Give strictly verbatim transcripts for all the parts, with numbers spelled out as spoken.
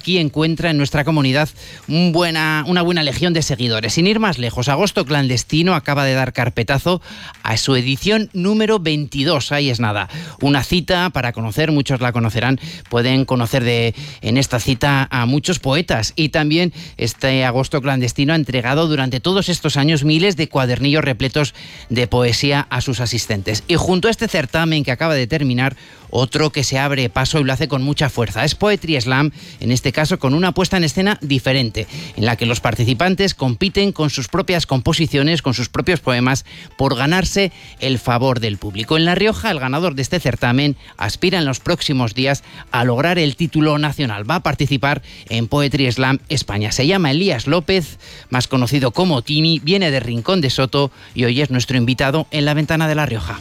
aquí encuentra en nuestra comunidad un buena, una buena legión de seguidores. Sin ir más lejos, Agosto Clandestino acaba de dar carpetazo a su edición número veintidós. Ahí es nada, una cita para conocer, muchos la conocerán, pueden conocer de, en esta cita a muchos poetas, y también este Agosto Clandestino ha entregado durante todos estos años miles de cuadernillos repletos de poesía a sus asistentes. Y junto a este certamen que acaba de terminar, otro que se abre paso y lo hace con mucha fuerza. Es Poetry Slam, en este caso con una puesta en escena diferente, en la que los participantes compiten con sus propias composiciones, con sus propios poemas, por ganarse el favor del público. En La Rioja, el ganador de este certamen aspira en los próximos días a lograr el título nacional. Va a participar en Poetry Slam España. Se llama Elías López, más conocido como Timi, viene de Rincón de Soto y hoy es nuestro invitado en La Ventana de La Rioja.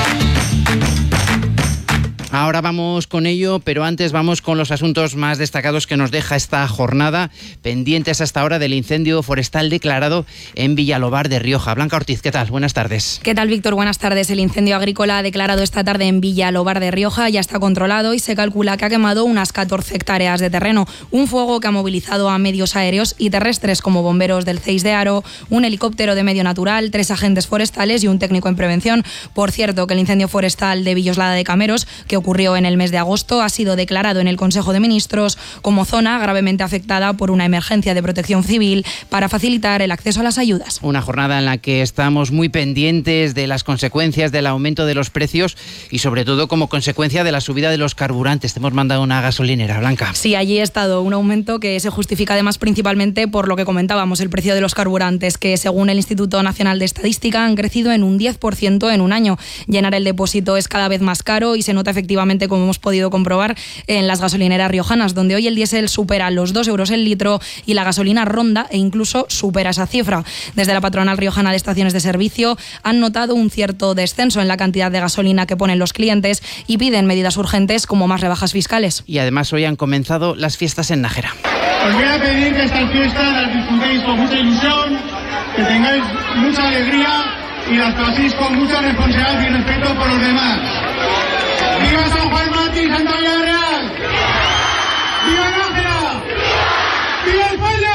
Ahora vamos con ello, pero antes vamos con los asuntos más destacados que nos deja esta jornada, pendientes hasta ahora del incendio forestal declarado en Villalobar de Rioja. Blanca Ortiz, ¿qué tal? Buenas tardes. ¿Qué tal, Víctor? Buenas tardes. El incendio agrícola declarado esta tarde en Villalobar de Rioja ya está controlado y se calcula que ha quemado unas catorce hectáreas de terreno. Un fuego que ha movilizado a medios aéreos y terrestres como bomberos del C E I S de Haro, un helicóptero de medio natural, tres agentes forestales y un técnico en prevención. Por cierto, que el incendio forestal de Villoslada de Cameros, que ocurrió en el mes de agosto, ha sido declarado en el Consejo de Ministros como zona gravemente afectada por una emergencia de protección civil para facilitar el acceso a las ayudas. Una jornada en la que estamos muy pendientes de las consecuencias del aumento de los precios y sobre todo como consecuencia de la subida de los carburantes. Te hemos mandado una gasolinera, Blanca. Sí, allí ha estado un aumento que se justifica además principalmente por lo que comentábamos, el precio de los carburantes, que según el Instituto Nacional de Estadística han crecido en un diez por ciento en un año. Llenar el depósito es cada vez más caro y se nota efectivamente, como hemos podido comprobar, en las gasolineras riojanas, donde hoy el diésel supera los dos euros el litro y la gasolina ronda e incluso supera esa cifra. Desde la patronal riojana de estaciones de servicio han notado un cierto descenso en la cantidad de gasolina que ponen los clientes y piden medidas urgentes como más rebajas fiscales. Y además hoy han comenzado las fiestas en Nájera. Os voy a pedir que estas fiestas las disfrutéis con mucha ilusión, que tengáis mucha alegría y las paséis con mucha responsabilidad y respeto por los demás. ¡Viva San Juan Martín, Santa Villarreal! ¡Viva Nájera! ¡Viva España!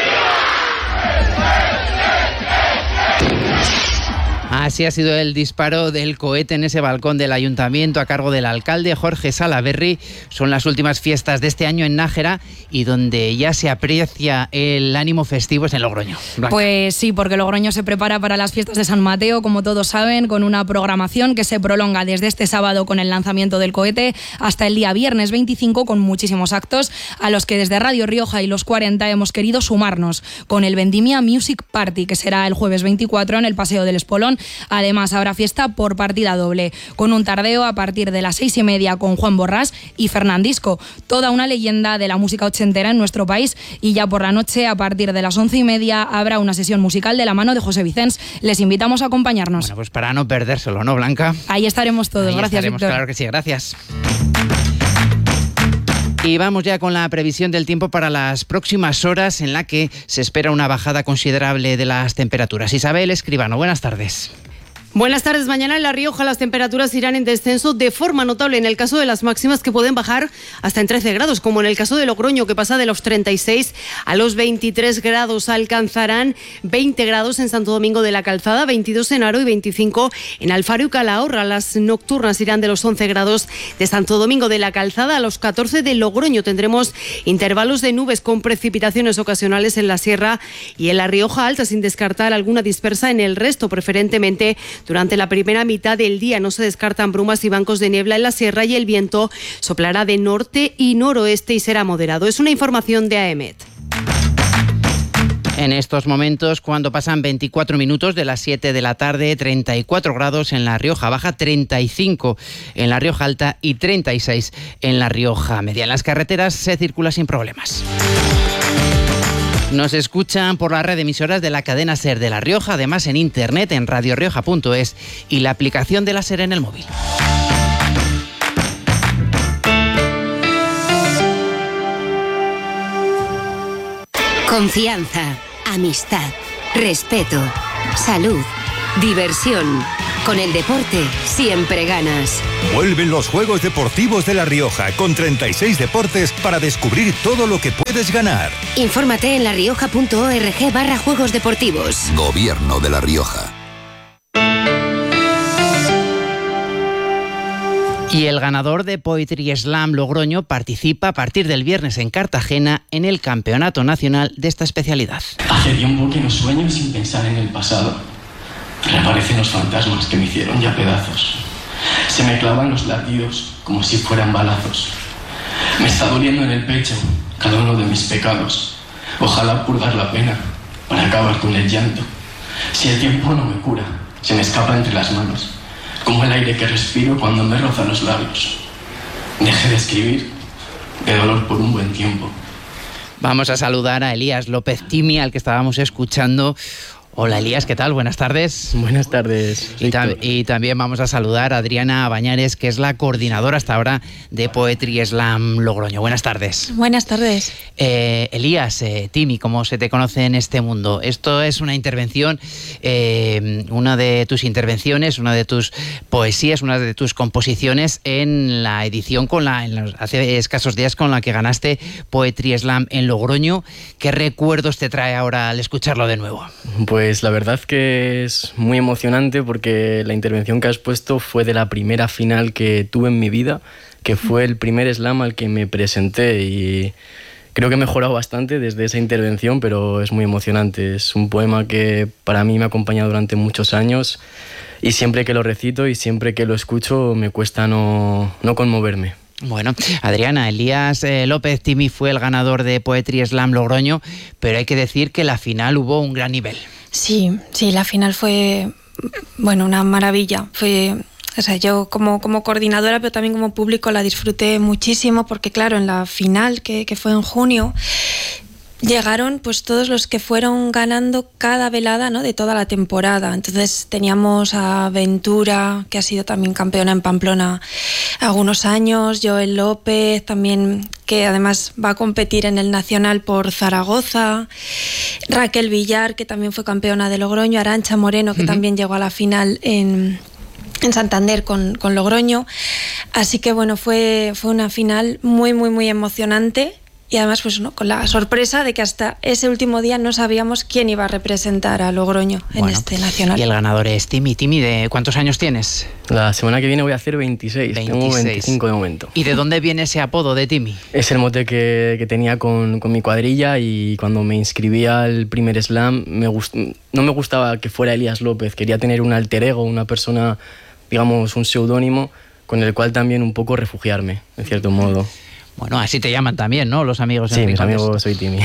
Así ha sido el disparo del cohete en ese balcón del ayuntamiento a cargo del alcalde Jorge Salaverry. Son las últimas fiestas de este año en Nájera y donde ya se aprecia el ánimo festivo es en Logroño. Blanca. Pues sí, porque Logroño se prepara para las fiestas de San Mateo, como todos saben, con una programación que se prolonga desde este sábado con el lanzamiento del cohete hasta el día viernes veinticinco, con muchísimos actos a los que desde Radio Rioja y Los cuarenta hemos querido sumarnos, con el Vendimia Music Party, que será el jueves veinticuatro en el Paseo del Espolón. Además, habrá fiesta por partida doble, con un tardeo a partir de las seis y media con Juan Borrás y Fernandisco, toda una leyenda de la música ochentera en nuestro país. Y ya por la noche, a partir de las once y media, habrá una sesión musical de la mano de José Vicens. Les invitamos a acompañarnos. Bueno, pues para no perdérselo, ¿no, Blanca? Ahí estaremos todos. Ahí gracias, estaremos, Víctor. Claro que sí, gracias. Y vamos ya con la previsión del tiempo para las próximas horas, en la que se espera una bajada considerable de las temperaturas. Isabel Escribano, buenas tardes. Buenas tardes. Mañana en La Rioja las temperaturas irán en descenso de forma notable en el caso de las máximas, que pueden bajar hasta en trece grados, como en el caso de Logroño, que pasa de los treinta y seis a los veintitrés grados. Alcanzarán veinte grados en Santo Domingo de la Calzada, veintidós en Haro y veinticinco en Alfaro y Calahorra. Las nocturnas irán de los once grados de Santo Domingo de la Calzada a los catorce de Logroño. Tendremos intervalos de nubes con precipitaciones ocasionales en la Sierra y en La Rioja Alta, sin descartar alguna dispersa en el resto, preferentemente durante la primera mitad del día. No se descartan brumas y bancos de niebla en la sierra y el viento soplará de norte y noroeste y será moderado. Es una información de A E M E T. En estos momentos, cuando pasan veinticuatro minutos de las siete de la tarde, treinta y cuatro grados en La Rioja Baja, treinta y cinco en La Rioja Alta y treinta y seis en La Rioja Media. En las carreteras se circula sin problemas. Nos escuchan por la red de emisoras de la cadena SER de La Rioja, además en internet en radio rioja punto es y la aplicación de la SER en el móvil. Confianza, amistad, respeto, salud, diversión. Con el deporte siempre ganas. Vuelven los Juegos Deportivos de La Rioja con treinta y seis deportes para descubrir todo lo que puedes ganar. Infórmate en larioja.org barra Juegos Deportivos. Gobierno de La Rioja. Y el ganador de Poetry Slam Logroño participa a partir del viernes en Cartagena en el Campeonato Nacional de esta especialidad. Hace tiempo que no sueño sin pensar en el pasado. Reaparecen los fantasmas que me hicieron ya pedazos. Se me clavan los latidos como si fueran balazos. Me está doliendo en el pecho cada uno de mis pecados. Ojalá purgar la pena para acabar con el llanto. Si el tiempo no me cura, se me escapa entre las manos, como el aire que respiro cuando me rozan los labios. Dejé de escribir de dolor por un buen tiempo. Vamos a saludar a Elías López Timi, al que estábamos escuchando. Hola Elías, ¿qué tal? Buenas tardes. Buenas tardes. Y, tam y también vamos a saludar a Adriana Bañares, que es la coordinadora hasta ahora de Poetry Slam Logroño. Buenas tardes. Buenas tardes. Eh, Elías, eh, Timi, ¿cómo se te conoce en este mundo? Esto es una intervención, eh, una de tus intervenciones, una de tus poesías, una de tus composiciones en la edición con la, en los, hace escasos días con la que ganaste Poetry Slam en Logroño. ¿Qué recuerdos te trae ahora al escucharlo de nuevo? Pues Pues la verdad que es muy emocionante porque la intervención que has puesto fue de la primera final que tuve en mi vida, que fue el primer slam al que me presenté, y creo que he mejorado bastante desde esa intervención, pero es muy emocionante. Es un poema que para mí me ha acompañado durante muchos años y siempre que lo recito y siempre que lo escucho me cuesta no, no conmoverme. Bueno, Adriana, Elías eh, López Timi fue el ganador de Poetry Slam Logroño, pero hay que decir que la final hubo un gran nivel. Sí, sí, la final fue, bueno, una maravilla. Fue, o sea, yo como, como coordinadora, pero también como público la disfruté muchísimo porque, claro, en la final, que, que fue en junio, llegaron pues todos los que fueron ganando cada velada, ¿no?, de toda la temporada. Entonces teníamos a Ventura, que ha sido también campeona en Pamplona algunos años, Joel López también, que además va a competir en el Nacional por Zaragoza, Raquel Villar, que también fue campeona de Logroño, Arantxa Moreno, que uh-huh. también llegó a la final en, en Santander con, con Logroño. Así que bueno, fue, fue una final muy, muy, muy emocionante. Y además, pues no, con la sorpresa de que hasta ese último día no sabíamos quién iba a representar a Logroño en bueno, este nacional. Y el ganador es Timi. Timi, ¿de cuántos años tienes? La semana que viene voy a hacer veintiséis. veintiséis. Tengo veinticinco de momento. ¿Y de dónde viene ese apodo de Timi? Es el mote que, que tenía con, con mi cuadrilla, y cuando me inscribí al primer slam me gust, no me gustaba que fuera Elías López. Quería tener un alter ego, una persona, digamos, un seudónimo con el cual también un poco refugiarme, en cierto modo. Bueno, así te llaman también, ¿no?, los amigos. Sí, mis amigos, soy Timi.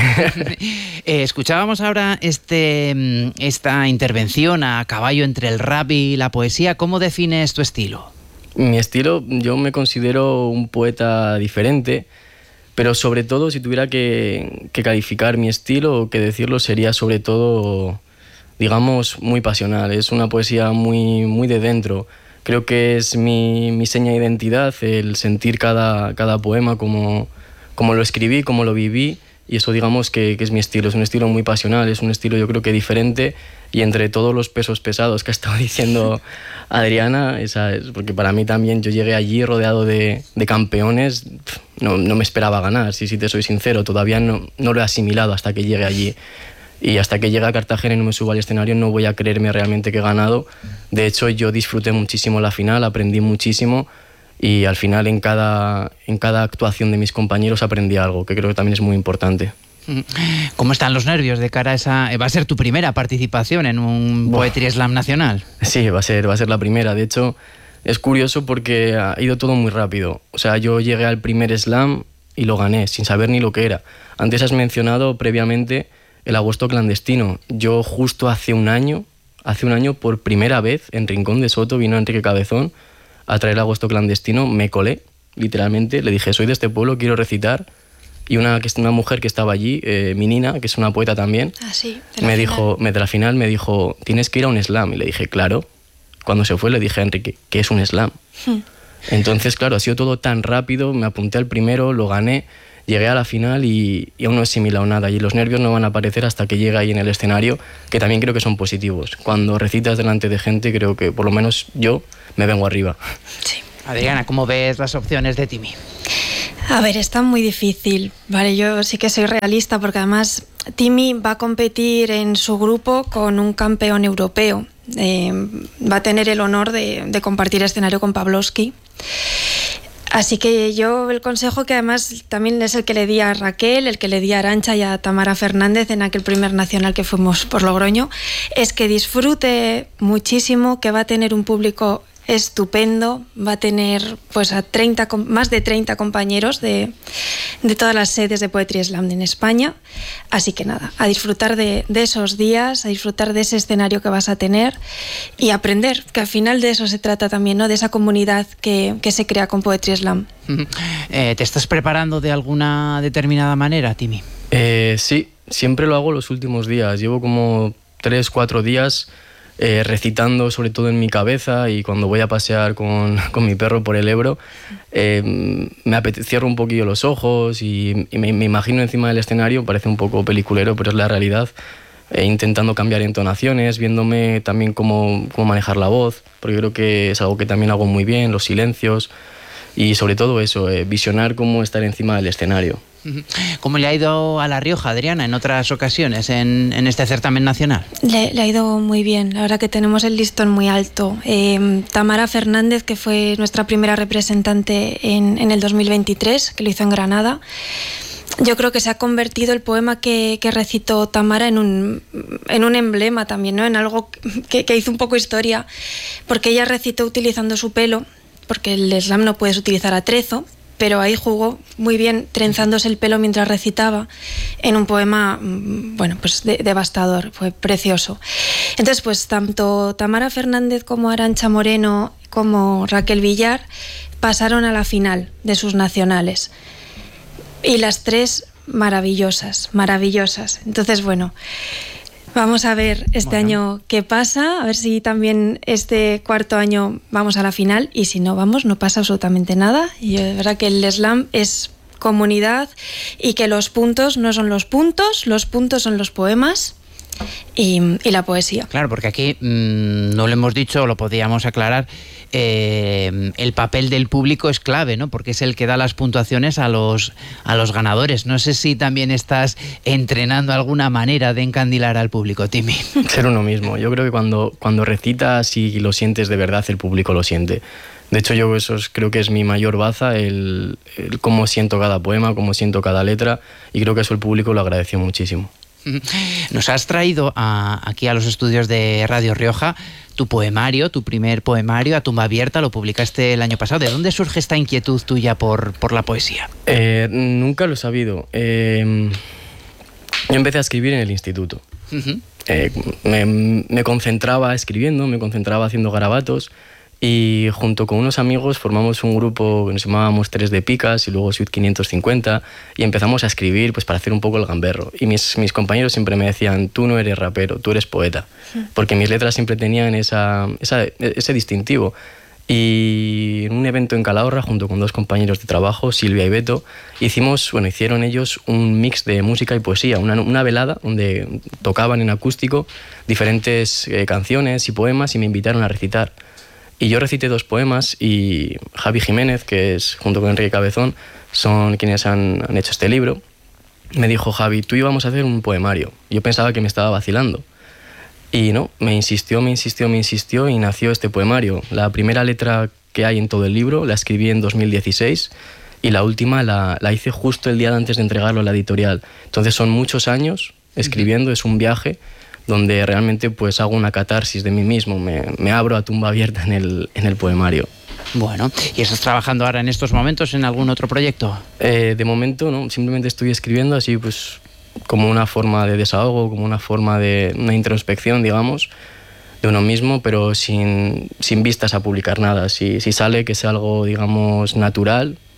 eh, escuchábamos ahora este, esta intervención a caballo entre el rap y la poesía. ¿Cómo defines tu estilo? Mi estilo, yo me considero un poeta diferente, pero sobre todo, si tuviera que, que calificar mi estilo o que decirlo, sería sobre todo, digamos, muy pasional. Es una poesía muy, muy de dentro. Creo que es mi, mi seña de identidad, el sentir cada, cada poema como, como lo escribí, como lo viví, y eso, digamos, que, que es mi estilo. Es un estilo muy pasional, es un estilo, yo creo que diferente, y entre todos los pesos pesados que ha estado diciendo Adriana, esa es, porque para mí también, yo llegué allí rodeado de, de campeones, no, no me esperaba ganar, si, si te soy sincero, todavía no, no lo he asimilado hasta que llegue allí. Y hasta que llegue a Cartagena y no me suba al escenario no voy a creerme realmente que he ganado. De hecho, yo disfruté muchísimo la final, aprendí muchísimo, y al final en cada, en cada actuación de mis compañeros aprendí algo, que creo que también es muy importante. ¿Cómo están los nervios de cara a esa... ¿Va a ser tu primera participación en un Poetry Slam nacional? Sí, va a ser, va a ser la primera. De hecho, es curioso porque ha ido todo muy rápido. O sea, yo llegué al primer slam y lo gané, sin saber ni lo que era. Antes has mencionado previamente el Agosto Clandestino. Yo justo hace un año, hace un año por primera vez en Rincón de Soto vino Enrique Cabezón a traer el Agosto Clandestino, me colé, literalmente, le dije, soy de este pueblo, quiero recitar, y una, una mujer que estaba allí, eh, mi nina, que es una poeta también, ah, sí, de me dijo, me, de la final me dijo, tienes que ir a un slam, y le dije, claro. Cuando se fue le dije a Enrique, ¿qué es un slam? Hmm. Entonces, claro, ha sido todo tan rápido, me apunté al primero, lo gané. llegué a la final y, y aún no he asimilado nada, y los nervios no van a aparecer hasta que llegue ahí en el escenario, que también creo que son positivos. Cuando recitas delante de gente, creo que por lo menos yo me vengo arriba. Sí. Adriana, ¿cómo ves las opciones de Timi? A ver, está muy difícil, ¿vale? Yo sí que soy realista porque además Timi va a competir en su grupo con un campeón europeo. Eh, va a tener el honor de, de compartir escenario con Pavlovsky. Así que yo el consejo, que además también es el que le di a Raquel, el que le di a Arantxa y a Tamara Fernández en aquel primer nacional que fuimos por Logroño, es que disfrute muchísimo, que va a tener un público estupendo, va a tener pues a treinta, más de treinta compañeros de, de todas las sedes de Poetry Slam en España. Así que nada, a disfrutar de, de esos días, a disfrutar de ese escenario que vas a tener y aprender, que al final de eso se trata también, ¿no? De esa comunidad que, que se crea con Poetry Slam. Eh, ¿Te estás preparando de alguna determinada manera, Timi? Eh, sí, siempre lo hago los últimos días. Llevo como tres, cuatro días Eh, recitando sobre todo en mi cabeza, y cuando voy a pasear con, con mi perro por el Ebro eh, me apetece, cierro un poquillo los ojos y, y me, me imagino encima del escenario. Parece un poco peliculero, pero es la realidad, eh, intentando cambiar entonaciones, viéndome también cómo, cómo manejar la voz, porque creo que es algo que también hago muy bien, los silencios y sobre todo eso, eh, visionar cómo estar encima del escenario. ¿Cómo le ha ido a La Rioja, Adriana, en otras ocasiones en, en este certamen nacional? Le, le ha ido muy bien, la verdad que tenemos el listón muy alto. Eh, Tamara Fernández, que fue nuestra primera representante en, en el dos mil veintitrés, que lo hizo en Granada, yo creo que se ha convertido el poema que, que recitó Tamara en un, en un emblema también, ¿no? En algo que, que hizo un poco historia, porque ella recitó utilizando su pelo, porque el slam no puedes utilizar atrezo, pero ahí jugó muy bien trenzándose el pelo mientras recitaba en un poema, bueno, pues de, devastador, fue precioso. Entonces, pues tanto Tamara Fernández como Arantxa Moreno como Raquel Villar pasaron a la final de sus nacionales. Y las tres maravillosas, maravillosas. Entonces, bueno, vamos a ver este bueno. año qué pasa, a ver si también este cuarto año vamos a la final, y si no vamos, no pasa absolutamente nada. Y es verdad que el slam es comunidad y que los puntos no son los puntos, los puntos son los poemas y, y la poesía. Claro, porque aquí mmm, no lo hemos dicho, lo podíamos aclarar, eh, el papel del público es clave, ¿no? Porque es el que da las puntuaciones a los, a los ganadores. No sé si también estás entrenando alguna manera de encandilar al público, Timi. Ser uno mismo. Yo creo que cuando, cuando recitas y lo sientes de verdad, el público lo siente. De hecho, yo eso es, creo que es mi mayor baza, el, el cómo siento cada poema, cómo siento cada letra, y creo que eso el público lo agradeció muchísimo. Nos has traído a, aquí a los estudios de Radio Rioja tu poemario, tu primer poemario, A tumba abierta, lo publicaste el año pasado. ¿De dónde surge esta inquietud tuya por, por la poesía? Eh, nunca lo he sabido. Eh, yo empecé a escribir en el instituto. Uh-huh. eh, me, me concentraba escribiendo, me concentraba haciendo garabatos, y junto con unos amigos formamos un grupo que nos llamábamos Tres de Picas y luego Suite quinientos cincuenta, y empezamos a escribir pues para hacer un poco el gamberro. Y mis, mis compañeros siempre me decían: tú no eres rapero, tú eres poeta, porque mis letras siempre tenían esa, esa, ese distintivo. Y en un evento en Calahorra, junto con dos compañeros de trabajo, Silvia y Beto, hicimos, bueno, hicieron ellos un mix de música y poesía, una, una velada donde tocaban en acústico diferentes eh, canciones y poemas, y me invitaron a recitar. Y yo recité dos poemas, y Javi Jiménez, que es junto con Enrique Cabezón, son quienes han, han hecho este libro. Me dijo: Javi, tú íbamos a hacer un poemario. Yo pensaba que me estaba vacilando. Y no, me insistió, me insistió, me insistió, y nació este poemario. La primera letra que hay en todo el libro la escribí en dos mil dieciséis, y la última la, la hice justo el día antes de entregarlo a la editorial. Entonces son muchos años escribiendo, es un viaje donde realmente pues hago una catarsis de mí mismo, me, me abro a tumba abierta en el, en el poemario. Bueno, ¿y estás trabajando ahora en estos momentos en algún otro proyecto? Eh, de momento no, simplemente estoy escribiendo así pues como una forma de desahogo, como una forma de una introspección, digamos, de uno mismo, pero sin, sin vistas a publicar nada. Si, si sale, que sea algo, digamos, natural,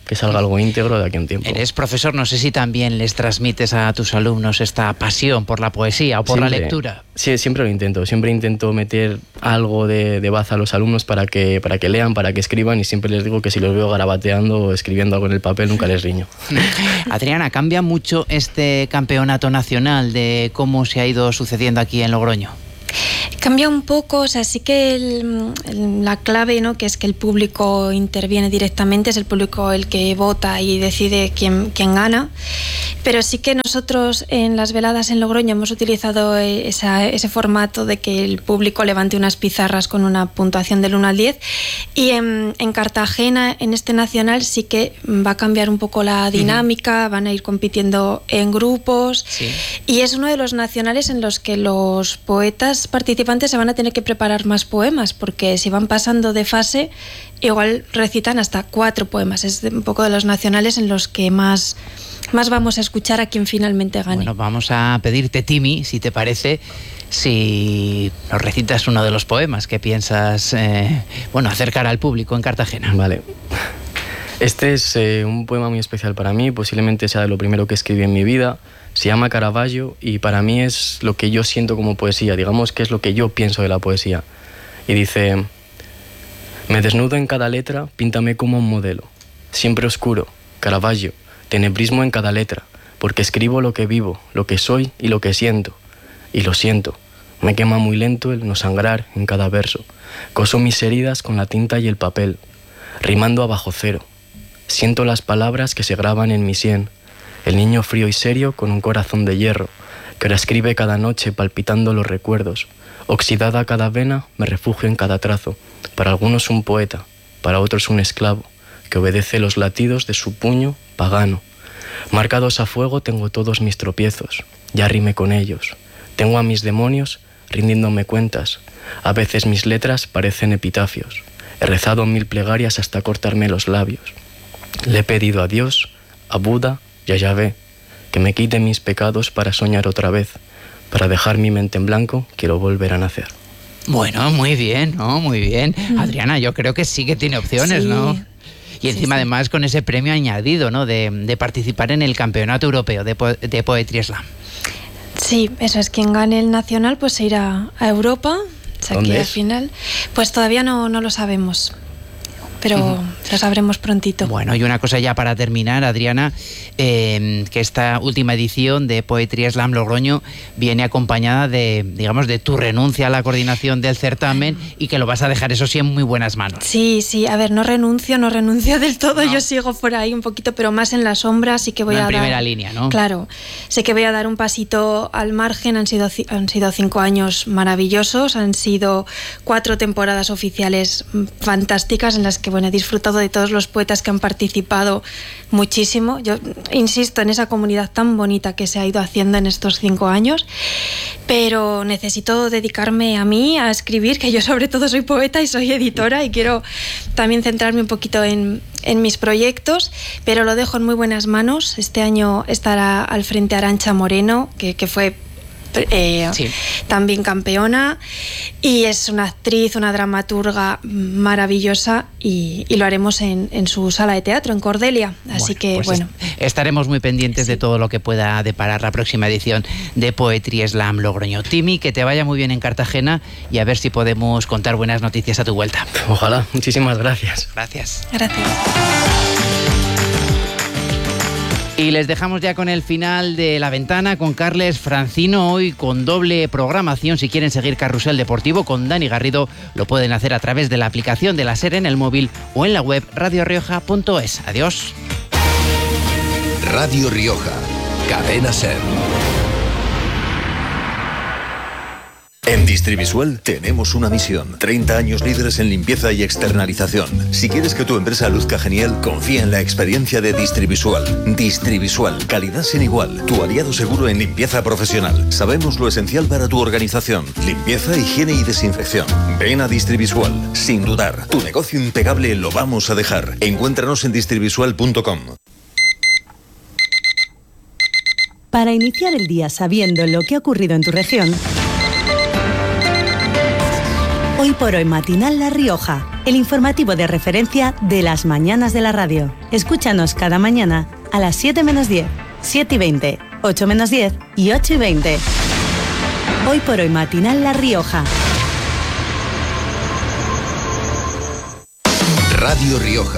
que salga algo íntegro de aquí a un tiempo. Eres profesor, no sé si también les transmites a tus alumnos esta pasión por la poesía o por Siempre, la lectura. Sí, siempre lo intento, siempre intento meter algo de, de baza a los alumnos para que, para que lean, para que escriban, y siempre les digo que si los veo garabateando o escribiendo algo en el papel, nunca les riño. Adriana, ¿cambia mucho este campeonato nacional de cómo se ha ido sucediendo aquí en Logroño? Cambia un poco, o sea, sí que el, el, la clave, ¿no?, que es que el público interviene directamente, es el público el que vota y decide quién, quién gana, pero sí que nosotros en las veladas en Logroño hemos utilizado esa, ese formato de que el público levante unas pizarras con una puntuación del uno al diez, y en, en Cartagena, en este nacional, sí que va a cambiar un poco la dinámica, uh-huh. van a ir compitiendo en grupos, sí. y es uno de los nacionales en los que los poetas participantes se van a tener que preparar más poemas, porque si van pasando de fase igual recitan hasta cuatro poemas. Es un poco de los nacionales en los que más, más vamos a escuchar a quien finalmente gane. Bueno, vamos a pedirte, Timi, si te parece, si nos recitas uno de los poemas que piensas eh, bueno, acercar al público en Cartagena. Vale. Este es eh, un poema muy especial para mí, posiblemente sea de lo primero que escribí en mi vida. Se llama Caravaggio y para mí es lo que yo siento como poesía, digamos que es lo que yo pienso de la poesía. Y dice: me desnudo en cada letra, píntame como un modelo. Siempre oscuro, Caravaggio, tenebrismo en cada letra, porque escribo lo que vivo, lo que soy y lo que siento. Y lo siento, me quema muy lento el no sangrar en cada verso. Coso mis heridas con la tinta y el papel, rimando a bajo cero. Siento las palabras que se graban en mi sien. El niño frío y serio con un corazón de hierro, que ahora escribe cada noche palpitando los recuerdos. Oxidada cada vena, me refugio en cada trazo. Para algunos un poeta, para otros un esclavo, que obedece los latidos de su puño pagano. Marcados a fuego tengo todos mis tropiezos, ya rime con ellos. Tengo a mis demonios rindiéndome cuentas. A veces mis letras parecen epitafios. He rezado mil plegarias hasta cortarme los labios. Le he pedido a Dios, a Buda, ya ya ve, que me quite mis pecados para soñar otra vez. Para dejar mi mente en blanco, quiero volver a nacer. Bueno, muy bien, ¿no? Muy bien. Mm. Adriana, yo creo que sí que tiene opciones, sí. ¿no? Y encima, sí, sí. además, con ese premio añadido, ¿no? De, de participar en el Campeonato Europeo de, po de Poetry Slam. Sí, eso es. Quien gane el nacional, pues se irá a Europa. O sea, que al final, pues todavía no, no lo sabemos. Pero uh-huh. lo sabremos prontito. Bueno, y una cosa ya para terminar, Adriana, eh, que esta última edición de Poetry Slam Logroño viene acompañada de, digamos, de tu renuncia a la coordinación del certamen y que lo vas a dejar, eso sí, en muy buenas manos. Sí, sí, a ver, no renuncio, no renuncio del todo, no. Yo sigo por ahí un poquito, pero más en la sombra, sí que voy no a en dar... primera línea, ¿no? Claro, sé que voy a dar un pasito al margen, han sido, han sido cinco años maravillosos, han sido cuatro temporadas oficiales fantásticas en las que bueno, he disfrutado de todos los poetas que han participado muchísimo. Yo insisto en esa comunidad tan bonita que se ha ido haciendo en estos cinco años, pero necesito dedicarme a mí, a escribir, que yo sobre todo soy poeta y soy editora y quiero también centrarme un poquito en, en mis proyectos, pero lo dejo en muy buenas manos. Este año estará al frente Arantxa Moreno, que, que fue Eh, sí. también campeona, y es una actriz, una dramaturga maravillosa, y, y lo haremos en, en su sala de teatro en Cordelia, así bueno, que pues bueno est estaremos muy pendientes sí. de todo lo que pueda deparar la próxima edición de Poetry Slam Logroño. Timi, que te vaya muy bien en Cartagena y a ver si podemos contar buenas noticias a tu vuelta. Ojalá. Muchísimas gracias. Gracias. Gracias. Y les dejamos ya con el final de La Ventana con Carles Francino, hoy con doble programación. Si quieren seguir Carrusel Deportivo con Dani Garrido, lo pueden hacer a través de la aplicación de la SER en el móvil o en la web radio rioja punto es. Adiós. Radio Rioja, cadena SER. En Distrivisual tenemos una misión. treinta años líderes en limpieza y externalización. Si quieres que tu empresa luzca genial, confía en la experiencia de Distrivisual. Distrivisual, calidad sin igual. Tu aliado seguro en limpieza profesional. Sabemos lo esencial para tu organización. Limpieza, higiene y desinfección. Ven a Distrivisual. Sin dudar, tu negocio impecable lo vamos a dejar. Encuéntranos en distrivisual punto com. Para iniciar el día sabiendo lo que ha ocurrido en tu región, Hoy por hoy matinal La Rioja, el informativo de referencia de las mañanas de la radio. Escúchanos cada mañana a las siete menos diez, siete y veinte, ocho menos diez y ocho y veinte. Hoy por hoy matinal La Rioja. Radio Rioja.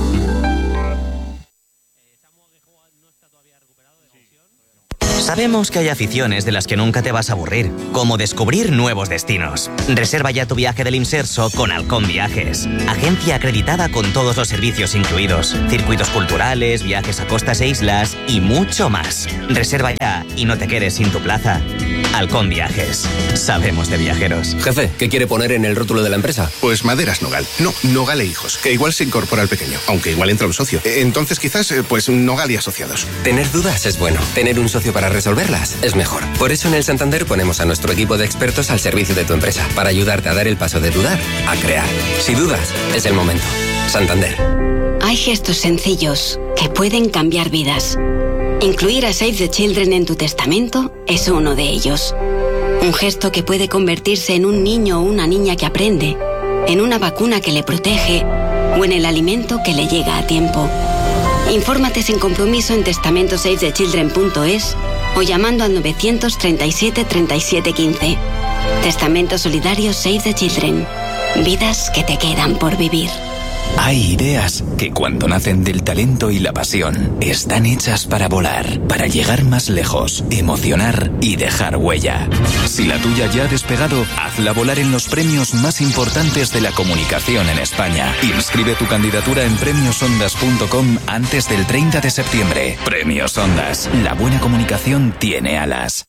Sabemos que hay aficiones de las que nunca te vas a aburrir, como descubrir nuevos destinos. Reserva ya tu viaje del Imserso con Halcón Viajes, agencia acreditada con todos los servicios incluidos, circuitos culturales, viajes a costas e islas y mucho más. Reserva ya y no te quedes sin tu plaza. Halcón Viajes, sabemos de viajeros. Jefe, ¿qué quiere poner en el rótulo de la empresa? Pues Maderas Nogal. No, Nogal e Hijos, que igual se incorpora al pequeño, aunque igual entra un socio. Entonces quizás, pues Nogal y Asociados. Tener dudas es bueno. Tener un socio para resolverlas es mejor. Por eso en el Santander ponemos a nuestro equipo de expertos al servicio de tu empresa, para ayudarte a dar el paso de dudar a crear. Si dudas, es el momento. Santander. Hay gestos sencillos que pueden cambiar vidas. Incluir a Save the Children en tu testamento es uno de ellos. Un gesto que puede convertirse en un niño o una niña que aprende, en una vacuna que le protege o en el alimento que le llega a tiempo. Infórmate sin compromiso en testamento save the children punto es o llamando al novecientos treinta y siete treinta y siete quince. Testamento solidario Save the Children. Vidas que te quedan por vivir. Hay ideas que cuando nacen del talento y la pasión están hechas para volar, para llegar más lejos, emocionar y dejar huella. Si la tuya ya ha despegado, hazla volar en los premios más importantes de la comunicación en España. Inscribe tu candidatura en premios ondas punto com antes del treinta de septiembre. Premios Ondas. La buena comunicación tiene alas.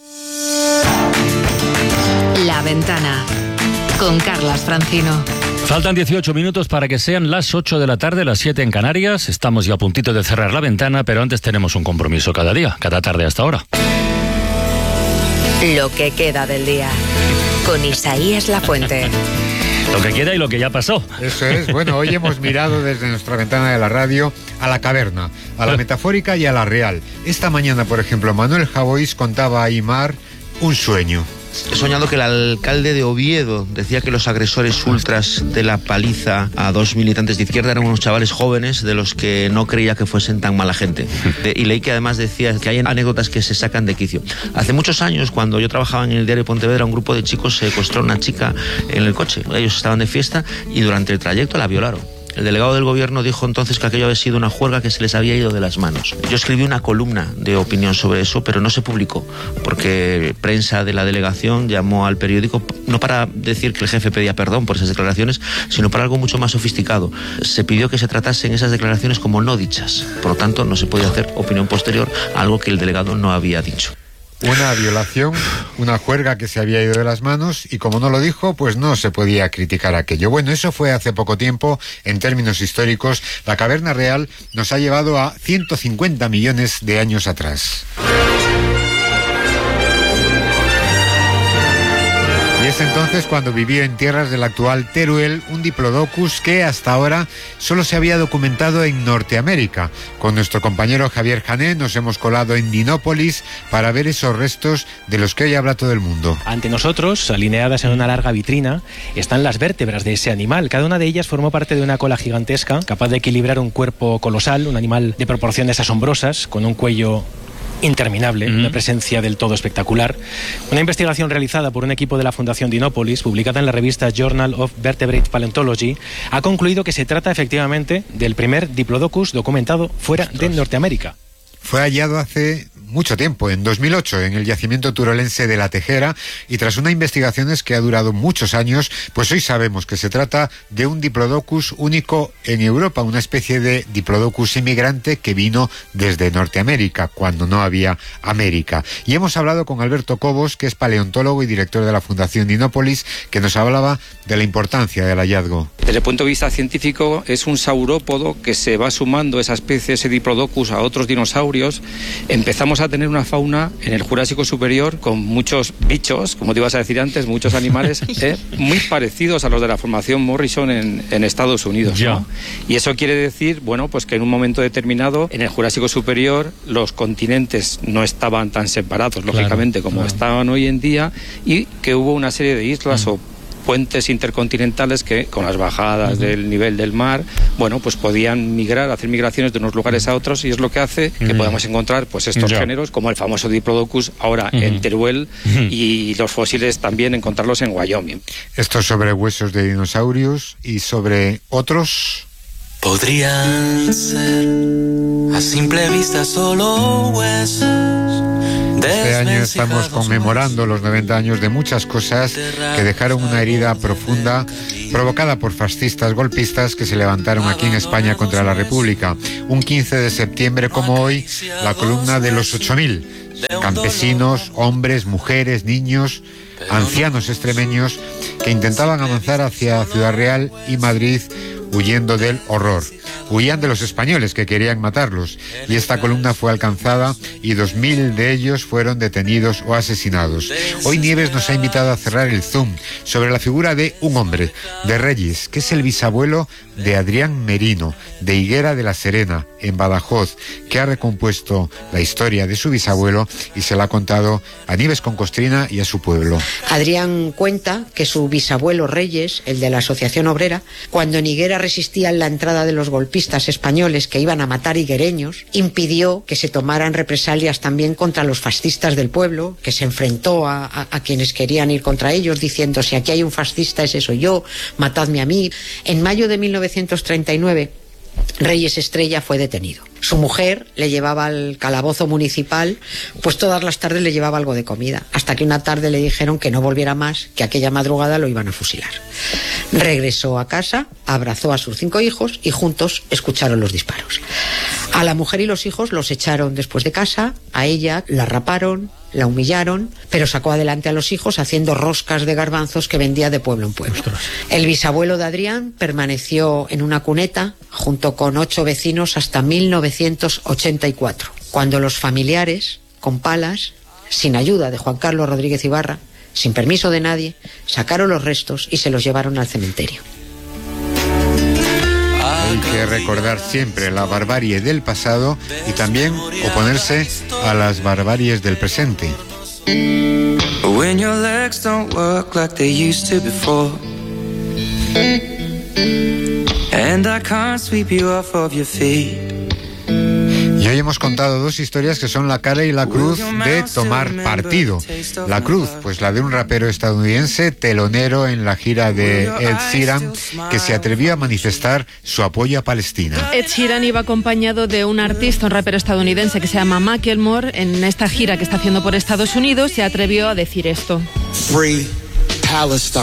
La Ventana con Carlas Francino. Faltan dieciocho minutos para que sean las ocho de la tarde, las siete en Canarias. Estamos ya a puntito de cerrar La Ventana, pero antes tenemos un compromiso cada día, cada tarde hasta ahora. Lo que queda del día, con Isaías Lafuente. Lo que queda y lo que ya pasó. Eso es. Bueno, hoy hemos mirado desde nuestra ventana de la radio a la caverna, a la metafórica y a la real. Esta mañana, por ejemplo, Manuel Javois contaba a Aimar un sueño. He soñado que el alcalde de Oviedo decía que los agresores ultras de la paliza a dos militantes de izquierda eran unos chavales jóvenes de los que no creía que fuesen tan mala gente. Y leí que además decía que hay anécdotas que se sacan de quicio. Hace muchos años, cuando yo trabajaba en el diario Pontevedra, un grupo de chicos secuestró a una chica en el coche. Ellos estaban de fiesta y durante el trayecto la violaron. El delegado del gobierno dijo entonces que aquello había sido una juerga que se les había ido de las manos. Yo escribí una columna de opinión sobre eso, pero no se publicó, porque prensa de la delegación llamó al periódico no para decir que el jefe pedía perdón por esas declaraciones, sino para algo mucho más sofisticado. Se pidió que se tratasen esas declaraciones como no dichas. Por lo tanto, no se podía hacer opinión posterior a algo que el delegado no había dicho. Una violación, una juerga que se había ido de las manos y como no lo dijo, pues no se podía criticar aquello. Bueno, eso fue hace poco tiempo. En términos históricos, la caverna real nos ha llevado a ciento cincuenta millones de años atrás. Y es entonces cuando vivió en tierras del actual Teruel un Diplodocus que hasta ahora solo se había documentado en Norteamérica. Con nuestro compañero Javier Jané nos hemos colado en Dinópolis para ver esos restos de los que hoy habla todo el mundo. Ante nosotros, alineadas en una larga vitrina, están las vértebras de ese animal. Cada una de ellas formó parte de una cola gigantesca, capaz de equilibrar un cuerpo colosal, un animal de proporciones asombrosas, con un cuello interminable, uh-huh. Una presencia del todo espectacular. Una investigación realizada por un equipo de la Fundación Dinópolis, publicada en la revista Journal of Vertebrate Paleontology, ha concluido que se trata efectivamente del primer Diplodocus documentado fuera Ostras. de Norteamérica. Fue hallado hace mucho tiempo, en dos mil ocho, en el yacimiento turolense de La Tejera, y tras una investigación que ha durado muchos años, pues hoy sabemos que se trata de un Diplodocus único en Europa, una especie de Diplodocus inmigrante que vino desde Norteamérica, cuando no había América. Y hemos hablado con Alberto Cobos, que es paleontólogo y director de la Fundación Dinópolis, que nos hablaba de la importancia del hallazgo. Desde el punto de vista científico, es un saurópodo que se va sumando esa especie, ese Diplodocus, a otros dinosaurios. Empezamos a tener una fauna en el Jurásico superior con muchos bichos, como te ibas a decir antes, muchos animales eh, muy parecidos a los de la formación Morrison en, en Estados Unidos, ¿no? Y eso quiere decir, bueno, pues que en un momento determinado en el Jurásico superior los continentes no estaban tan separados, lógicamente, claro, como claro. estaban hoy en día, y que hubo una serie de islas mm. o puentes intercontinentales que con las bajadas uh-huh. del nivel del mar, bueno, pues podían migrar, hacer migraciones de unos lugares a otros, y es lo que hace que uh-huh. podamos encontrar pues estos yeah. géneros, como el famoso Diplodocus ahora uh-huh. en Teruel uh-huh. y los fósiles también encontrarlos en Wyoming. Esto sobre huesos de dinosaurios, y sobre otros... Podrían ser a simple vista solo huesos. Este año estamos conmemorando los noventa años de muchas cosas que dejaron una herida profunda provocada por fascistas golpistas que se levantaron aquí en España contra la República. Un quince de septiembre como hoy, la columna de los ocho mil, campesinos, hombres, mujeres, niños, ancianos extremeños que intentaban avanzar hacia Ciudad Real y Madrid huyendo del horror. Huían de los españoles que querían matarlos, y esta columna fue alcanzada y dos mil de ellos fueron detenidos o asesinados. Hoy Nieves nos ha invitado a cerrar el zoom sobre la figura de un hombre, de Reyes, que es el bisabuelo de Adrián Merino, de Higuera de la Serena, en Badajoz, que ha recompuesto la historia de su bisabuelo y se la ha contado a Nieves con Costrina y a su pueblo. Adrián cuenta que su bisabuelo Reyes, el de la Asociación Obrera, cuando en Higuera resistían la entrada de los golpistas españoles que iban a matar higuereños, impidió que se tomaran represalias también contra los fascistas del pueblo, que se enfrentó a, a, a quienes querían ir contra ellos, diciendo: si aquí hay un fascista, ese soy yo, matadme a mí. En mayo de mil novecientos treinta y nueve, Reyes Estrella fue detenido. Su mujer le llevaba al calabozo municipal, pues todas las tardes le llevaba algo de comida, hasta que una tarde le dijeron que no volviera más, que aquella madrugada lo iban a fusilar. Regresó a casa, abrazó a sus cinco hijos y juntos escucharon los disparos. A la mujer y los hijos los echaron después de casa, a ella la raparon, la humillaron, pero sacó adelante a los hijos haciendo roscas de garbanzos que vendía de pueblo en pueblo. Ostras. El bisabuelo de Adrián permaneció en una cuneta junto con ocho vecinos hasta mil novecientos ochenta y cuatro, cuando los familiares, con palas, sin ayuda de Juan Carlos Rodríguez Ibarra, sin permiso de nadie, sacaron los restos y se los llevaron al cementerio. Hay que recordar siempre la barbarie del pasado y también oponerse a las barbaries del presente. When your legs don't work like they used to before, and I can't sweep you off of your feet. Y hoy hemos contado dos historias que son la cara y la cruz de tomar partido. La cruz, pues la de un rapero estadounidense, telonero en la gira de Ed Sheeran, que se atrevió a manifestar su apoyo a Palestina. Ed Sheeran iba acompañado de un artista, un rapero estadounidense que se llama Macklemore. En esta gira que está haciendo por Estados Unidos se atrevió a decir esto: Free Palestine.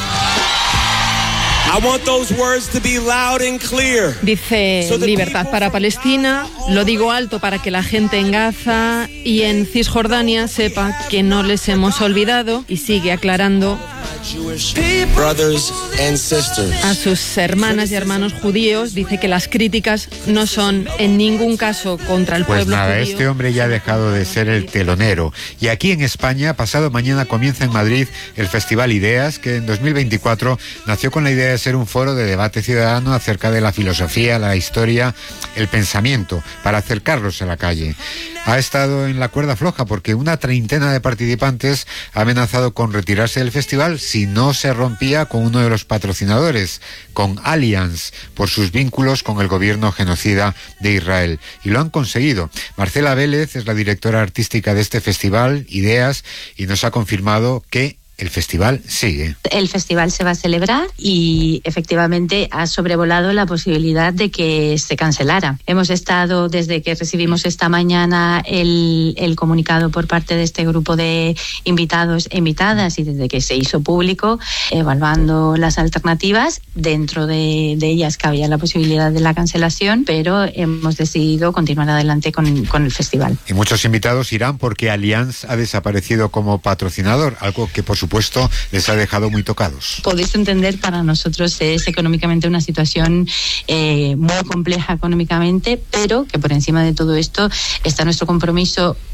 I want those words to be loud and clear. Dice: libertad para Palestina, lo digo alto para que la gente en Gaza y en Cisjordania sepa que no les hemos olvidado, y sigue aclarando Brothers and sisters. A sus hermanas y hermanos judíos. Dice que las críticas no son en ningún caso contra el pues pueblo nada, judío. Este hombre ya ha dejado de ser el telonero. Y aquí en España, pasado mañana comienza en Madrid el Festival Ideas, que en dos mil veinticuatro nació con la idea de ser un foro de debate ciudadano acerca de la filosofía, la historia, el pensamiento, para acercarlos a la calle. Ha estado en la cuerda floja porque una treintena de participantes ha amenazado con retirarse del festival si no se rompía con uno de los patrocinadores, con Allianz, por sus vínculos con el gobierno genocida de Israel. Y lo han conseguido. Marcela Vélez es la directora artística de este festival, Ideas, y nos ha confirmado que el festival sigue. El festival se va a celebrar y efectivamente ha sobrevolado la posibilidad de que se cancelara. Hemos estado, desde que recibimos esta mañana el, el comunicado por parte de este grupo de invitados e invitadas, y desde que se hizo público, evaluando las alternativas. Dentro de, de ellas cabía la posibilidad de la cancelación, pero hemos decidido continuar adelante con, con el festival. Y muchos invitados irán porque Allianz ha desaparecido como patrocinador, algo que por supuesto les ha dejado muy tocados. Podéis entender, para nosotros es económicamente una situación eh, muy compleja económicamente, pero que por encima de todo esto está nuestro compromiso con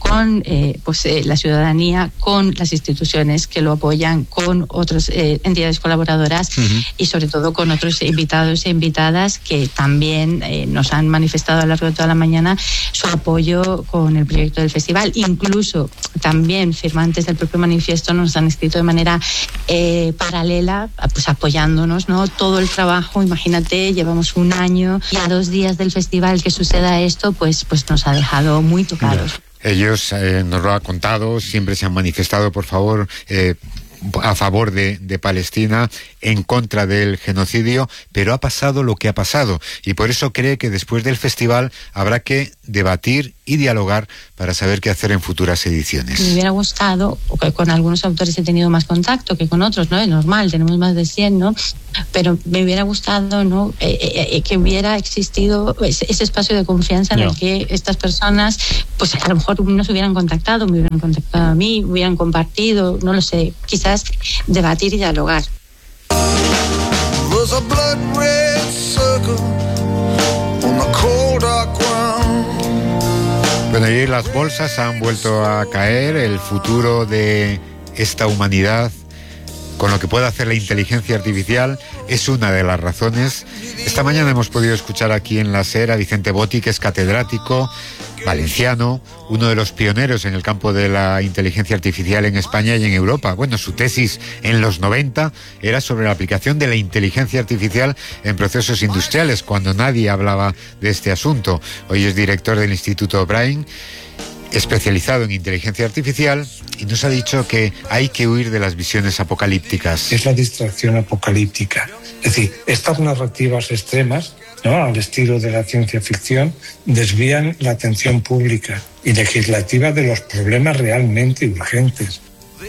con eh, pues, eh, la ciudadanía, con las instituciones que lo apoyan, con otras eh, entidades colaboradoras uh-huh. y sobre todo con otros invitados e invitadas que también eh, nos han manifestado a lo largo de toda la mañana su apoyo con el proyecto del festival. Incluso también firmantes del propio manifiesto nos han escrito de manera eh, paralela, pues apoyándonos, ¿no? Todo el trabajo, imagínate, llevamos un año y a dos días del festival que suceda esto, pues, pues nos ha dejado muy tocados. Ellos eh, nos lo han contado, siempre se han manifestado, por favor, eh, a favor de, de Palestina, en contra del genocidio, pero ha pasado lo que ha pasado y por eso cree que después del festival habrá que debatir y dialogar para saber qué hacer en futuras ediciones. Me hubiera gustado, con algunos autores he tenido más contacto que con otros, ¿no? Es normal, tenemos más de cien, ¿no? Pero me hubiera gustado, ¿no? Eh, eh, que hubiera existido ese, ese espacio de confianza no. en el que estas personas, pues a lo mejor nos hubieran contactado, me hubieran contactado a mí, hubieran compartido, no lo sé, quizás debatir y dialogar. Bueno, y las bolsas han vuelto a caer. El futuro de esta humanidad, con lo que puede hacer la inteligencia artificial, es una de las razones. Esta mañana hemos podido escuchar aquí en la SER a Vicente Botti, que es catedrático valenciano, uno de los pioneros en el campo de la inteligencia artificial en España y en Europa. Bueno, su tesis en los noventa era sobre la aplicación de la inteligencia artificial en procesos industriales, cuando nadie hablaba de este asunto. Hoy es director del Instituto Brain, especializado en inteligencia artificial, y nos ha dicho que hay que huir de las visiones apocalípticas. Es la distracción apocalíptica. Es decir, estas narrativas extremas, ¿no?, al estilo de la ciencia ficción, desvían la atención pública y legislativa de los problemas realmente urgentes.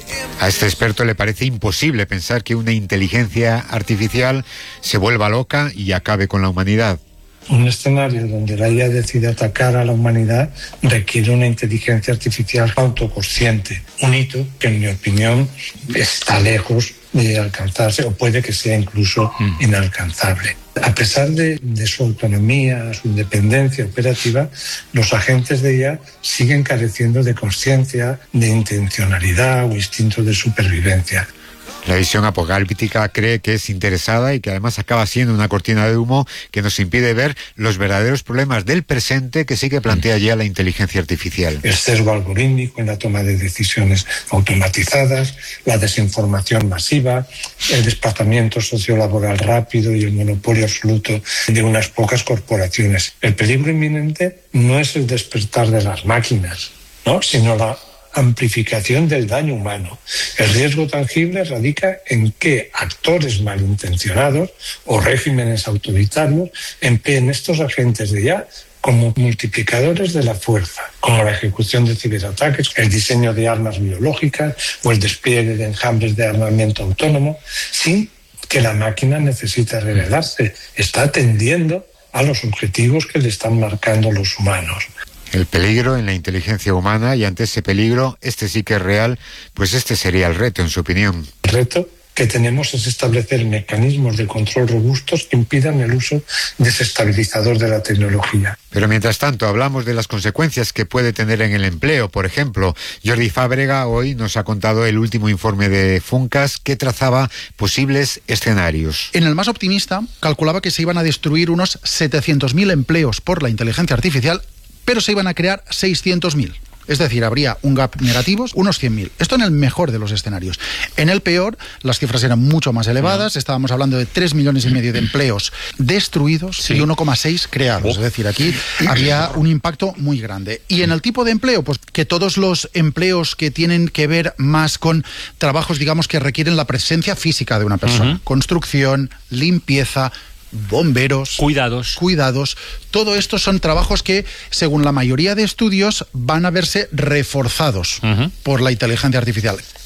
A este experto le parece imposible pensar que una inteligencia artificial se vuelva loca y acabe con la humanidad. Un escenario donde la I A decide atacar a la humanidad requiere una inteligencia artificial autoconsciente, un hito que, en mi opinión, está lejos de alcanzarse o puede que sea incluso mm. inalcanzable. A pesar de, de su autonomía, su independencia operativa, los agentes de I A siguen careciendo de conciencia, de intencionalidad o instinto de supervivencia. La visión apocalíptica cree que es interesada y que además acaba siendo una cortina de humo que nos impide ver los verdaderos problemas del presente que sí que plantea ya la inteligencia artificial. El sesgo algorítmico en la toma de decisiones automatizadas, la desinformación masiva, el desplazamiento sociolaboral rápido y el monopolio absoluto de unas pocas corporaciones. El peligro inminente no es el despertar de las máquinas, ¿no?, sino la amplificación del daño humano. El riesgo tangible radica en que actores malintencionados o regímenes autoritarios empleen estos agentes de I A como multiplicadores de la fuerza, como la ejecución de ciberataques, el diseño de armas biológicas o el despliegue de enjambres de armamento autónomo, sin que la máquina necesite revelarse. Está atendiendo a los objetivos que le están marcando los humanos. El peligro en la inteligencia humana, y ante ese peligro, este sí que es real, pues este sería el reto, en su opinión. El reto que tenemos es establecer mecanismos de control robustos que impidan el uso desestabilizador de la tecnología. Pero mientras tanto, hablamos de las consecuencias que puede tener en el empleo. Por ejemplo, Jordi Fábrega hoy nos ha contado el último informe de Funcas que trazaba posibles escenarios. En el más optimista, calculaba que se iban a destruir unos setecientos mil empleos por la inteligencia artificial, pero se iban a crear seiscientos mil. Es decir, habría un gap negativo, unos cien mil. Esto en el mejor de los escenarios. En el peor, las cifras eran mucho más elevadas. Estábamos hablando de tres millones y medio de empleos destruidos sí. y uno coma seis creados. Es decir, aquí había un impacto muy grande. Y en el tipo de empleo, pues que todos los empleos que tienen que ver más con trabajos, digamos, que requieren la presencia física de una persona. Uh-huh. Construcción, limpieza, bomberos, cuidados. cuidados, todo esto son trabajos que, según la mayoría de estudios, van a verse reforzados uh-huh. por la inteligencia artificial.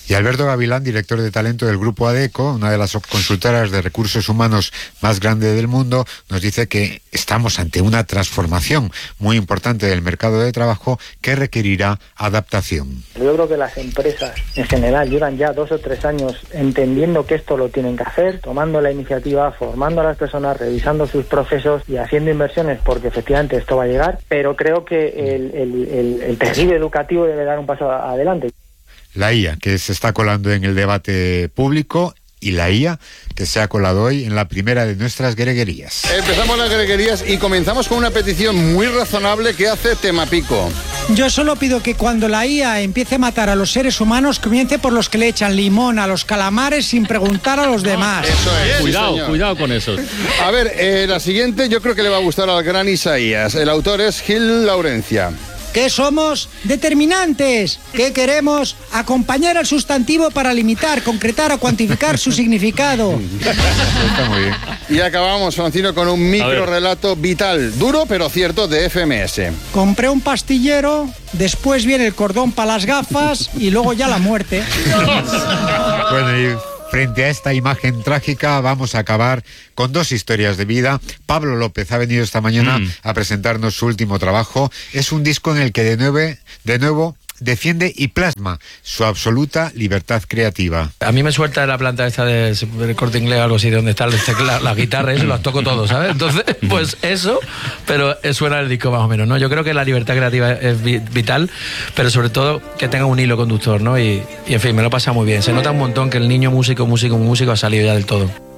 Y Alberto Gavilán, director de talento del Grupo ADECO, una de las consultoras de recursos humanos más grande del mundo, nos dice que estamos ante una transformación muy importante del mercado de trabajo que requerirá adaptación. Yo creo que las empresas en general llevan ya dos o tres años entendiendo que esto lo tienen que hacer, tomando la iniciativa, formando a las personas, revisando sus procesos y haciendo inversiones, porque efectivamente esto va a llegar, pero creo que el, el, el, el tejido educativo debe dar un paso adelante. La I A, que se está colando en el debate público, y la I A, que se ha colado hoy en la primera de nuestras greguerías. Empezamos las greguerías y comenzamos con una petición muy razonable que hace Temapico. Yo solo pido que cuando la I A empiece a matar a los seres humanos, comience por los que le echan limón a los calamares sin preguntar a los demás. Eso es. Cuidado, sí, cuidado con eso. A ver, eh, la siguiente yo creo que le va a gustar al gran Isaías. El autor es Gil Laurencia. ¿Qué somos? Determinantes. ¿Qué queremos? Acompañar al sustantivo para limitar, concretar o cuantificar su significado. Está muy bien. Y acabamos, Francino, con un micro relato vital, duro pero cierto, de F M S. Compré un pastillero, después viene el cordón para las gafas y luego ya la muerte. Bueno, y frente a esta imagen trágica vamos a acabar con dos historias de vida. Pablo López ha venido esta mañana mm. a presentarnos su último trabajo. Es un disco en el que de nuevo, de nuevo defiende y plasma su absoluta libertad creativa. A mí me suelta la planta esta de Corte Inglés o algo así, donde están las la guitarras, eso, las toco todo, ¿sabes? Entonces, pues eso, pero suena el disco más o menos, ¿no? Yo creo que la libertad creativa es vital, pero sobre todo que tenga un hilo conductor, ¿no? Y, y en fin, me lo pasa muy bien. Se nota un montón que el niño músico, músico, músico ha salido ya del todo.